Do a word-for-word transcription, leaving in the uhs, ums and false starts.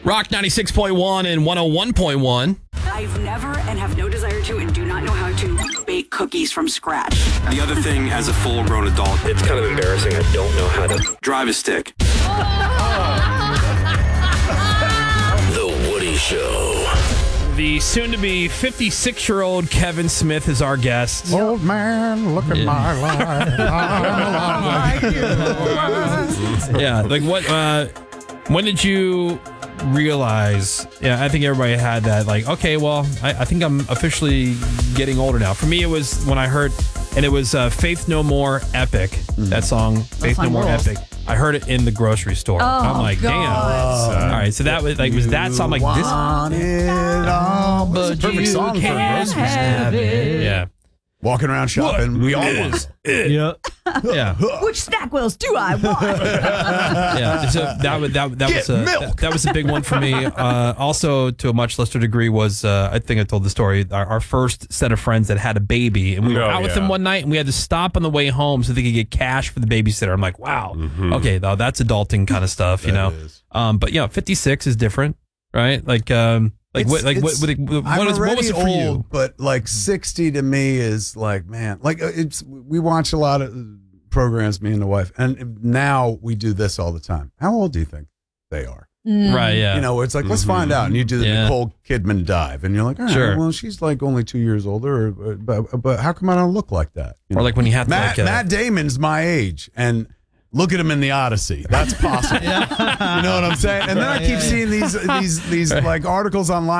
Rock ninety-six point one and one oh one point one. I've never and have no desire to and do not know how to bake cookies from scratch. The other thing, as a full-grown adult, it's kind of embarrassing. I don't know how to drive a stick. The Woody Show. The soon-to-be fifty-six-year-old Kevin Smith is our guest. Old man, look at yeah. my life. I'm alive like you. Yeah, like what, uh, when did you realize, yeah, I think everybody had that, like, okay, well, I, I think I'm officially getting older now. For me, it was when I heard, and it was uh, Faith No More Epic, mm-hmm. that song, Faith No More rules. Epic. I heard it in the grocery store. Oh, I'm like, God. damn. Uh, all right, so that was like, was that song like this? Want it all, but it's a perfect song for a grocery store. Yeah. Walking around shopping, what we all want it. Yeah. Yeah. Which snack wheels do I want? Yeah. So that was that, that was a that, that was a big one for me. Uh, also, to a much lesser degree, was uh, I think I told the story. Our, our first set of friends that had a baby, and we were oh, out with yeah. them one night, and we had to stop on the way home so they could get cash for the babysitter. I'm like, wow, mm-hmm. okay, though that's adulting kind of stuff, you know. Is. Um, but yeah, fifty-six is different, right? Like, um. Like It's, what? Like what? it's, What, what, I'm what, is, what was it for old, you? But like sixty to me is like, man, like it's. We watch a lot of programs, me and the wife, and now we do this all the time. How old do you think they are? Mm. Right. Yeah. You know, it's like, let's mm-hmm. find out, and you do the yeah. Nicole Kidman dive, and you're like, all right, Sure. well, she's like only two years older, or, but but how come I don't look like that? You or know? like when you have to Matt, like, uh, Matt Damon's my age, and look at him in the Odyssey. That's possible. You know what I'm saying? And then I keep seeing these these these like articles online.